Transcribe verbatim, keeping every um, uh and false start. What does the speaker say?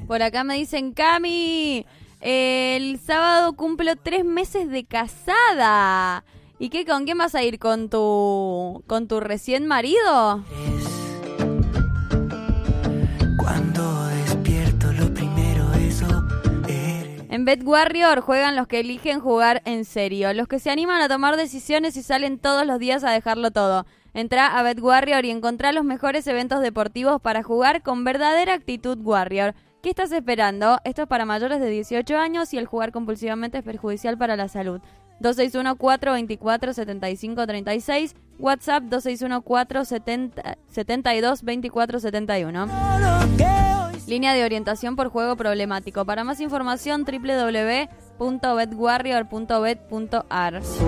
Por acá me dicen, Cami, el sábado cumplo tres meses de casada. ¿Y qué, con quién vas a ir? ¿Con tu, con tu recién marido? Cuando despierto lo primero eso eres. En Bet Warrior juegan los que eligen jugar en serio, los que se animan a tomar decisiones y salen todos los días a dejarlo todo. Entrá a Bet Warrior y encontrá los mejores eventos deportivos para jugar con verdadera actitud Warrior. ¿Qué estás esperando? Esto es para mayores de dieciocho años y el jugar compulsivamente es perjudicial para la salud. dos seis uno, cuatro dos cuatro, siete cinco tres seis, WhatsApp dos seis uno, cuatro siete dos, dos cuatro siete uno. Línea de orientación por juego problemático. Para más información, doble u doble u doble u punto bet warrior punto bet punto a r.